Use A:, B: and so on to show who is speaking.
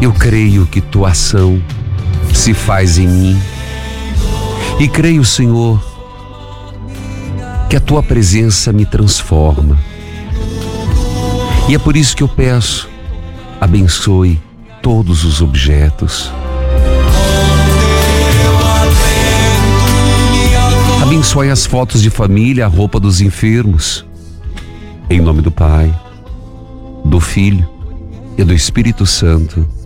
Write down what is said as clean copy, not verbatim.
A: Eu creio que tua ação se faz em mim. E creio, Senhor, que a tua presença me transforma. E é por isso que eu peço, abençoe todos os objetos. Abençoe as fotos de família, a roupa dos enfermos. Em nome do Pai, do Filho e do Espírito Santo.